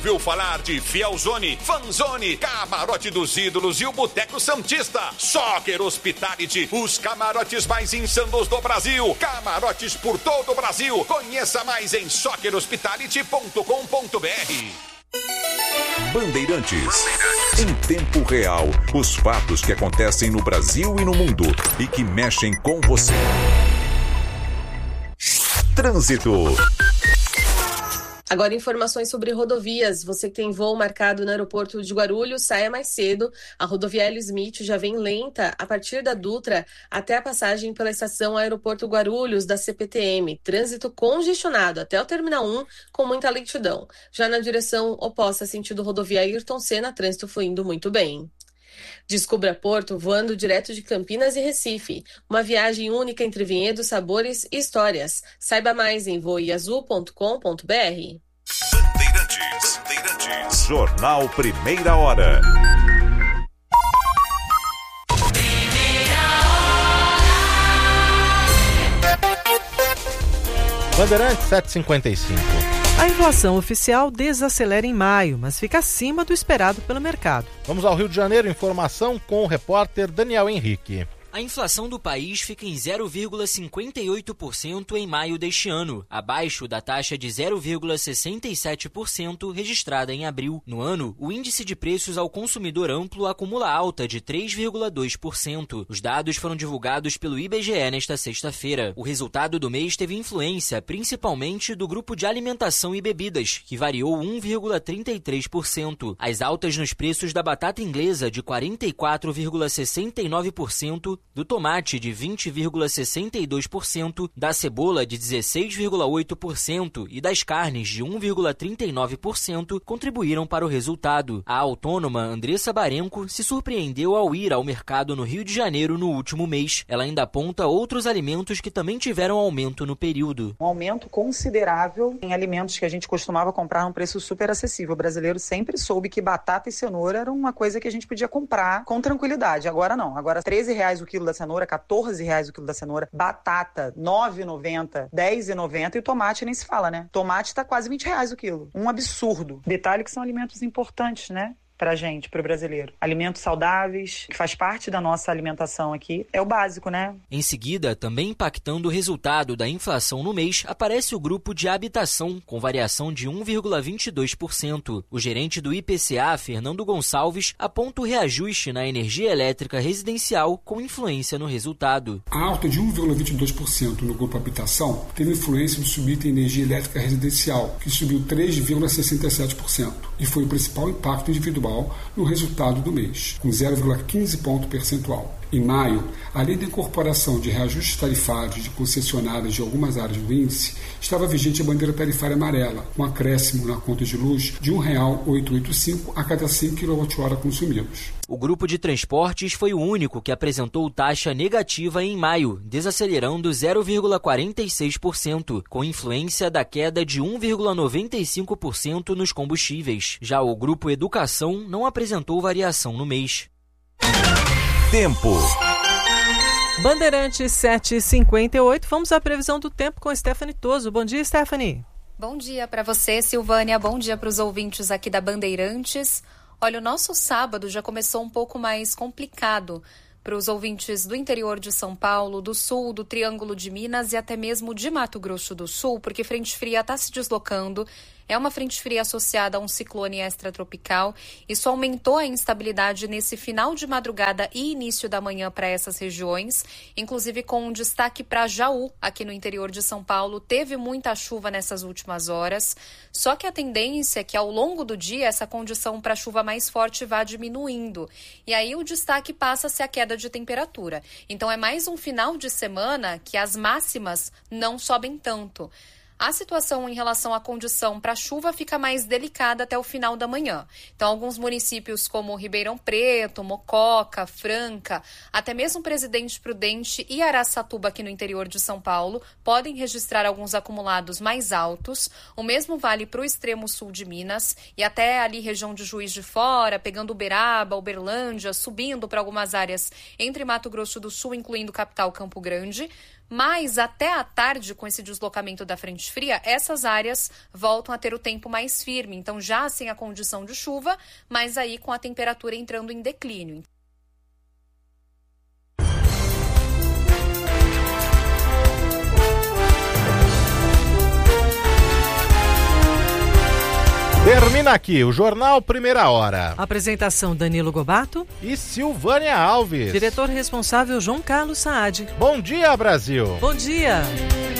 Viu falar de Fielzone, Fanzone, Camarote dos Ídolos e o Boteco Santista. Soccer Hospitality, os camarotes mais insanos do Brasil. Camarotes por todo o Brasil. Conheça mais em soccerhospitality.com.br. Bandeirantes. Em tempo real, os fatos que acontecem no Brasil e no mundo e que mexem com você. Trânsito. Agora, informações sobre rodovias. Você que tem voo marcado no aeroporto de Guarulhos, saia mais cedo. A rodovia Hélio Smith já vem lenta a partir da Dutra até a passagem pela estação Aeroporto Guarulhos da CPTM. Trânsito congestionado até o Terminal 1 com muita lentidão. Já na direção oposta, sentido rodovia Ayrton Senna, trânsito fluindo muito bem. Descubra Porto voando direto de Campinas e Recife. Uma viagem única entre vinhedos, sabores e histórias. Saiba mais em voeazul.com.br. Bandeirantes. Jornal Primeira Hora. Bandeirantes 7h55. A inflação oficial desacelera em maio, mas fica acima do esperado pelo mercado. Vamos ao Rio de Janeiro, informação com o repórter Daniel Henrique. A inflação do país fica em 0,58% em maio deste ano, abaixo da taxa de 0,67% registrada em abril. No ano, o índice de preços ao consumidor amplo acumula alta de 3,2%. Os dados foram divulgados pelo IBGE nesta sexta-feira. O resultado do mês teve influência principalmente do grupo de alimentação e bebidas, que variou 1,33%. As altas nos preços da batata inglesa de 44,69%, do tomate de 20,62%, da cebola de 16,8% e das carnes de 1,39% contribuíram para o resultado. A autônoma Andressa Barenco se surpreendeu ao ir ao mercado no Rio de Janeiro no último mês. Ela ainda aponta outros alimentos que também tiveram aumento no período. Um aumento considerável em alimentos que a gente costumava comprar num preço super acessível. O brasileiro sempre soube que batata e cenoura era uma coisa que a gente podia comprar com tranquilidade. Agora não. Agora R$13 o quilo da cenoura, R$14 o quilo da cenoura, batata R$9,90, R$10,90 e o tomate nem se fala, né? Tomate tá quase R$20 o quilo. Um absurdo. Detalhe que são alimentos importantes, né? Pra gente, pro brasileiro. Alimentos saudáveis, que faz parte da nossa alimentação aqui, é o básico, né? Em seguida, também impactando o resultado da inflação no mês, aparece o grupo de habitação, com variação de 1,22%. O gerente do IPCA, Fernando Gonçalves, aponta o reajuste na energia elétrica residencial com influência no resultado. A alta de 1,22% no grupo habitação teve influência no subida em energia elétrica residencial, que subiu 3,67%, e foi o principal impacto individual no resultado do mês, com 0,15 ponto percentual. Em maio, além da incorporação de reajustes tarifários de concessionárias de algumas áreas do índice, estava vigente a bandeira tarifária amarela, com acréscimo na conta de luz de R$ 1,885 a cada 100 kWh consumidos. O grupo de transportes foi o único que apresentou taxa negativa em maio, desacelerando 0,46%, com influência da queda de 1,95% nos combustíveis. Já o grupo Educação não apresentou variação no mês. Tempo. Bandeirantes 7h58, vamos à previsão do tempo com Stephanie Toso. Bom dia, Stephanie. Bom dia para você, Silvânia. Bom dia para os ouvintes aqui da Bandeirantes. Olha, o nosso sábado já começou um pouco mais complicado para os ouvintes do interior de São Paulo, do sul, do Triângulo de Minas e até mesmo de Mato Grosso do Sul, porque frente fria está se deslocando. É uma frente fria associada a um ciclone extratropical. Isso aumentou a instabilidade nesse final de madrugada e início da manhã para essas regiões, inclusive com um destaque para Jaú, aqui no interior de São Paulo. Teve muita chuva nessas últimas horas, só que a tendência é que ao longo do dia essa condição para chuva mais forte vá diminuindo. E aí o destaque passa a ser a queda de temperatura. Então é mais um final de semana que as máximas não sobem tanto. A situação em relação à condição para chuva fica mais delicada até o final da manhã. Então, alguns municípios como Ribeirão Preto, Mococa, Franca, até mesmo Presidente Prudente e Araçatuba, aqui no interior de São Paulo, podem registrar alguns acumulados mais altos. O mesmo vale para o extremo sul de Minas e até ali região de Juiz de Fora, pegando Uberaba, Uberlândia, subindo para algumas áreas entre Mato Grosso do Sul, incluindo capital Campo Grande. Mas até à tarde, com esse deslocamento da frente fria, essas áreas voltam a ter o tempo mais firme. Então, já sem a condição de chuva, mas aí com a temperatura entrando em declínio. Termina aqui o Jornal Primeira Hora. Apresentação Danilo Gobato e Silvânia Alves. Diretor responsável João Carlos Saad. Bom dia, Brasil. Bom dia.